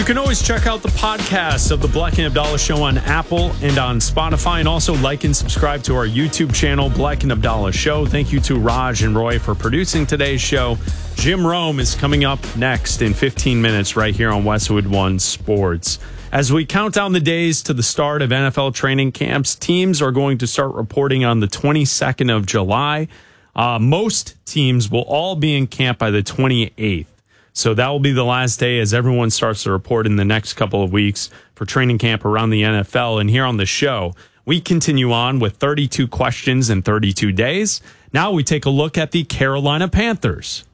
can always check out the podcast of the Black and Abdallah Show on Apple and on Spotify, and also like and subscribe to our YouTube channel, Black and Abdallah Show. Thank you to Raj and Roy for producing today's show. Jim Rome is coming up next in 15 minutes right here on Westwood One Sports. As we count down the days to the start of NFL training camps, teams are going to start reporting on the 22nd of July. Most teams will all be in camp by the 28th. So that will be the last day as everyone starts to report in the next couple of weeks for training camp around the NFL. And here on the show, we continue on with 32 questions in 32 days. Now we take a look at the Carolina Panthers.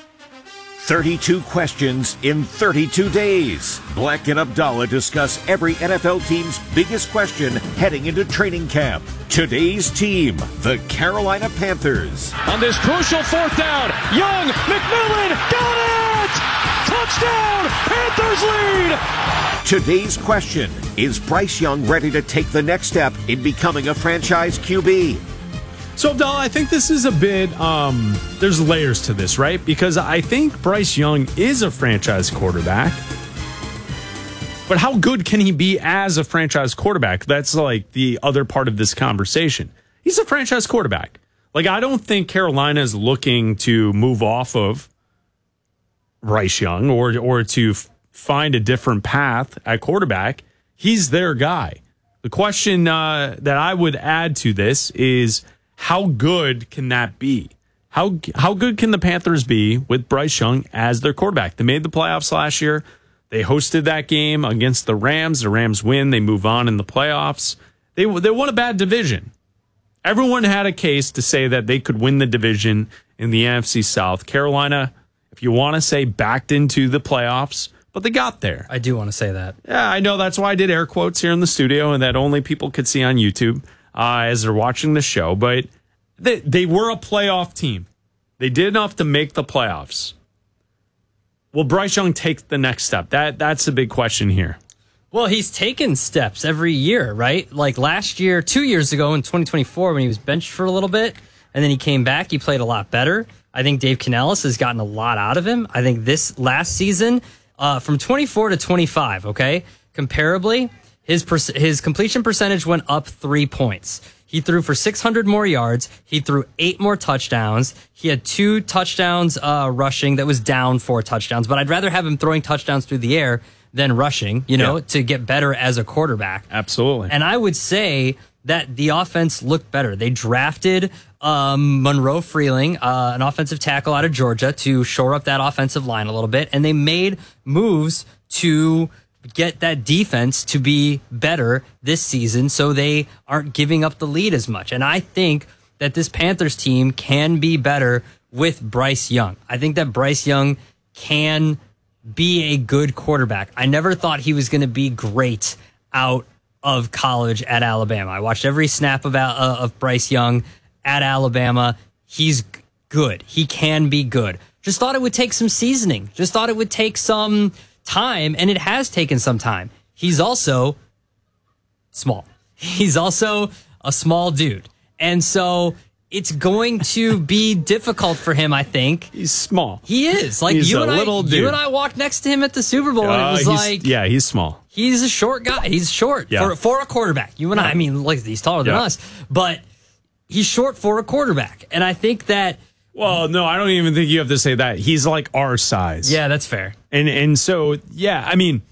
32 questions in 32 days. Black and Abdallah discuss every NFL team's biggest question heading into training camp. Today's team, the Carolina Panthers. On this crucial fourth down, Young, McMillan, got it! Touchdown, Panthers lead! Today's question, is Bryce Young ready to take the next step in becoming a franchise QB? So, Abdallah, I think this is a bit, there's layers to this, right? Because I think Bryce Young is a franchise quarterback. But how good can he be as a franchise quarterback? That's like the other part of this conversation. He's a franchise quarterback. Like, I don't think Carolina is looking to move off of Bryce Young or to find a different path at quarterback. He's their guy. The question that I would add to this is, how good can that be? How good can the Panthers be with Bryce Young as their quarterback? They made the playoffs last year. They hosted that game against the Rams. The Rams win. They move on in the playoffs. They won a bad division. Everyone had a case to say that they could win the division in the NFC South. Carolina, if you want to say, backed into the playoffs, but they got there. I do want to say that. Yeah, I know. That's why I did air quotes here in the studio and that only people could see on YouTube as they're watching the show. But they were a playoff team. They did enough to make the playoffs. Will Bryce Young take the next step? That's the big question here. Well, he's taken steps every year, right? Like last year, 2 years ago in 2024 when he was benched for a little bit, and then he came back, he played a lot better. I think Dave Canales has gotten a lot out of him. I think this last season, from 24 to 25, okay, comparably, his completion percentage went up 3 points. He threw for 600 more yards. He threw 8 more touchdowns. He had 2 touchdowns rushing. That was down 4 touchdowns. But I'd rather have him throwing touchdowns through the air than rushing, to get better as a quarterback. Absolutely. And I would say that the offense looked better. They drafted Monroe Freeling, an offensive tackle out of Georgia, to shore up that offensive line a little bit. And they made moves to get that defense to be better this season so they aren't giving up the lead as much. And I think that this Panthers team can be better with Bryce Young. I think that Bryce Young can be a good quarterback. I never thought he was going to be great out of college at Alabama. I watched every snap of Bryce Young at Alabama. He's good. He can be good. Just thought it would take some seasoning. Just thought it would take some time, and it has taken some time. He's also small. He's also a small dude. And so it's going to be difficult for him, I think. He's small. He is. Like he's you a and little dude. You and I walked next to him at the Super Bowl, and it was like, yeah, he's small. He's a short guy. He's short for a quarterback. You and I mean, like, he's taller than us, but he's short for a quarterback. And I think that, well, no, I don't even think you have to say that. He's like our size. yeah, that's fair. And so, yeah, I mean,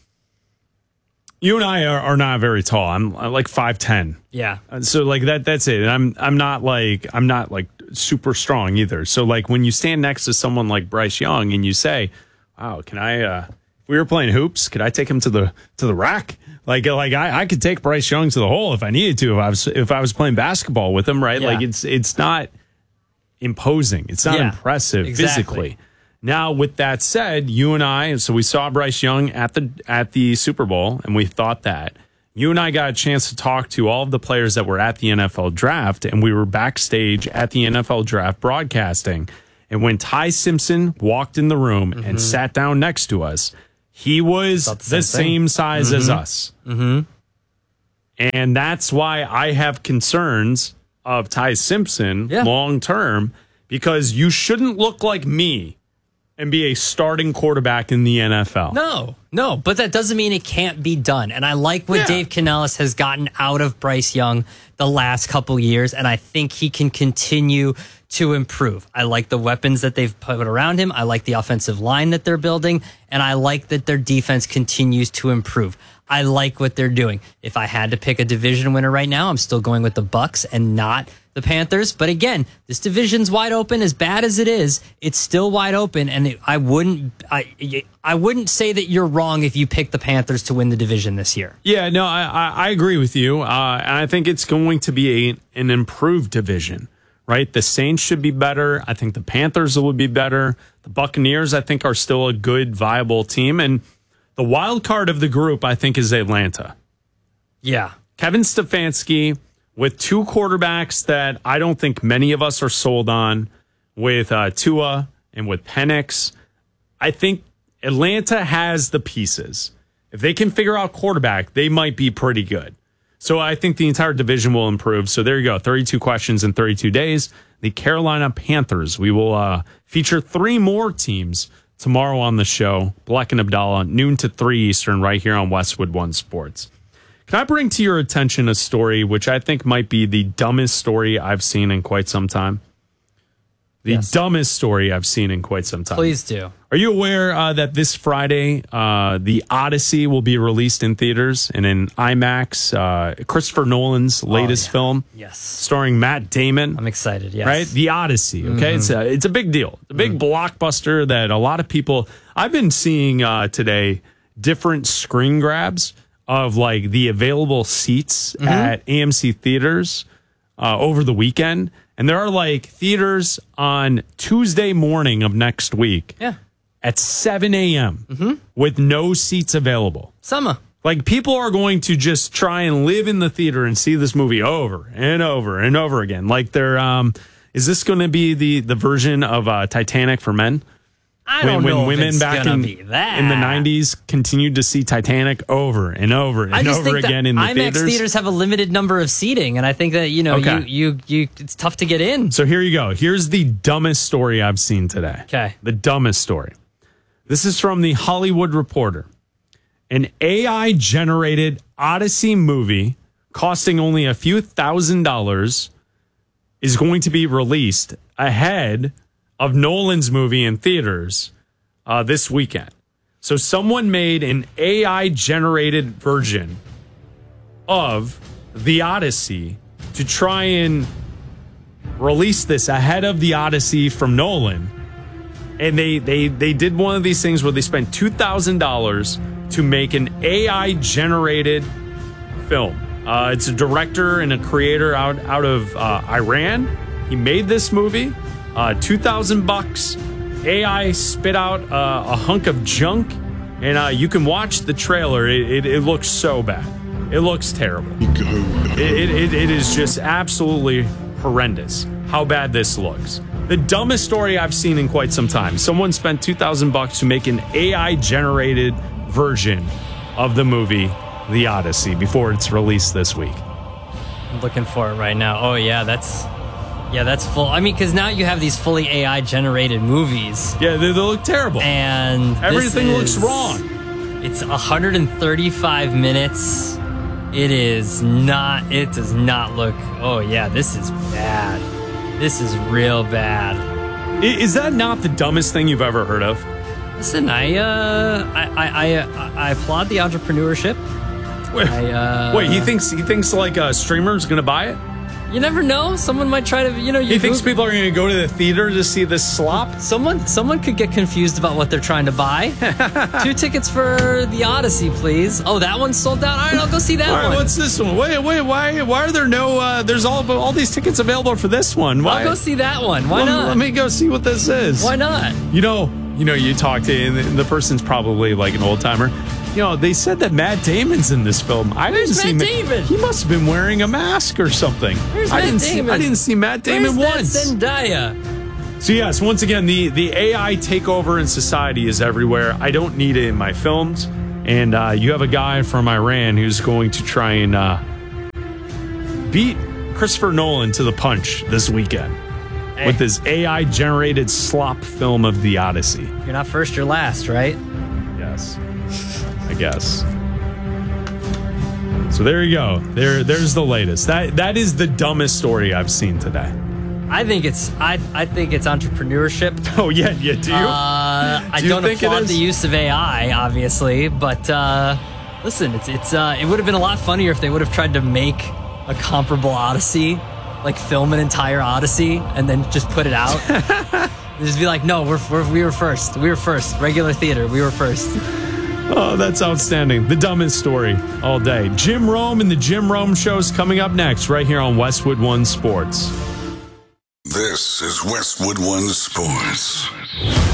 you and I are not very tall. I'm like 5'10". Yeah. So like that's it. And I'm not like super strong either. So like when you stand next to someone like Bryce Young and you say, "Wow, can I if we were playing hoops, could I take him to the rack?" Like I could take Bryce Young to the hole if I needed to, if I was playing basketball with him, right? Yeah. Like it's not imposing. It's not impressive physically. Now, with that said, you and I, so we saw Bryce Young at the Super Bowl, and we thought that. You and I got a chance to talk to all of the players that were at the NFL draft, and we were backstage at the NFL draft broadcasting. And when Ty Simpson walked in the room and sat down next to us, he was the same size as us. Mm-hmm. And that's why I have concerns of Ty Simpson long term, because you shouldn't look like me and be a starting quarterback in the NFL. No, but that doesn't mean it can't be done. And I like what Dave Canellis has gotten out of Bryce Young the last couple years, and I think he can continue to improve. I like the weapons that they've put around him. I like the offensive line that they're building, and I like that their defense continues to improve. I like what they're doing. If I had to pick a division winner right now, I'm still going with the Bucs and not the Panthers. But again, this division's wide open. As bad as it is, it's still wide open. And I wouldn't say that you're wrong if you pick the Panthers to win the division this year. Yeah, no, I agree with you. And I think it's going to be an improved division, right? The Saints should be better. I think the Panthers will be better. The Buccaneers, I think, are still a good, viable team. And the wild card of the group, I think, is Atlanta. Yeah. Kevin Stefanski with two quarterbacks that I don't think many of us are sold on, with Tua and with Penix. I think Atlanta has the pieces. If they can figure out quarterback, they might be pretty good. So I think the entire division will improve. So there you go. 32 questions in 32 days. The Carolina Panthers. We will feature 3 more teams tomorrow on the show. Black and Abdallah, noon to 3 Eastern, right here on Westwood One Sports. Can I bring to your attention a story which I think might be the dumbest story I've seen in quite some time? The dumbest story I've seen in quite some time. Please do. Are you aware that this Friday, The Odyssey will be released in theaters and in IMAX? Christopher Nolan's latest film. Yes. Starring Matt Damon. I'm excited, yes. Right? The Odyssey, okay? It's a big deal. It's a big blockbuster that a lot of people... I've been seeing today different screen grabs of like the available seats at AMC theaters over the weekend. And there are like theaters on Tuesday morning of next week at 7 a.m. With no seats available. Summer. Like people are going to just try and live in the theater and see this movie over and over and over again. Like they're, is this going to be the version of Titanic for men? I don't know when women if it's back gonna in be that. In the 90s continued to see Titanic over and over and over again in the IMAX theaters have a limited number of seating, and I think that you it's tough to get in. So here you go. Here's the dumbest story I've seen today. Okay. The dumbest story. This is from the Hollywood Reporter. An AI generated Odyssey movie costing only a few $1,000s is going to be released ahead of Nolan's movie in theaters this weekend. So someone made an AI-generated version of The Odyssey to try and release this ahead of The Odyssey from Nolan. And they did one of these things where they spent $2,000 to make an AI-generated film. It's a director and a creator out of Iran. He made this movie. $2,000. AI spit out a hunk of junk, and you can watch the trailer. It looks so bad. It looks terrible. It is just absolutely horrendous how bad this looks. The dumbest story I've seen in quite some time. Someone spent $2,000 to make an AI-generated version of the movie The Odyssey before it's released this week. I'm looking for it right now. Oh, yeah, that's full. I mean, because now you have these fully AI-generated movies. Yeah, they look terrible. And everything looks wrong. It's 135 minutes. It does not look, oh, yeah, this is bad. This is real bad. Is that not the dumbest thing you've ever heard of? Listen, I applaud the entrepreneurship. Wait, he thinks like a streamer's going to buy it? You never know. Someone might try to, He thinks people are going to go to the theater to see this slop? Someone could get confused about what they're trying to buy. 2 tickets for The Odyssey, please. Oh, that one's sold out? All right, I'll go see that one. All right, what's this one? Wait, why are there no, there's all these tickets available for this one? Why? I'll go see that one. Why not? Let me go see what this is. Why not? You talk to, and the person's probably like an old timer. They said that Matt Damon's in this film. I didn't see Matt Damon? He must have been wearing a mask or something. I didn't see Matt Damon once. Where's that Zendaya? So yes, once again, the AI takeover in society is everywhere. I don't need it in my films. And you have a guy from Iran who's going to try and beat Christopher Nolan to the punch this weekend. with his AI-generated slop film of the Odyssey. You're not first, you're last, right? Yes, I guess. So there you go. There's the latest. That is the dumbest story I've seen today. I think it's entrepreneurship. Oh yeah, do you? I don't applaud the use of AI, obviously, but listen, it would have been a lot funnier if they would have tried to make a comparable Odyssey, like film an entire Odyssey and then just put it out. Just be like, no, we were first. We were first. Regular theater, we were first. Oh, that's outstanding. The dumbest story all day. Jim Rome and the Jim Rome Show's coming up next, right here on Westwood One Sports. This is Westwood One Sports.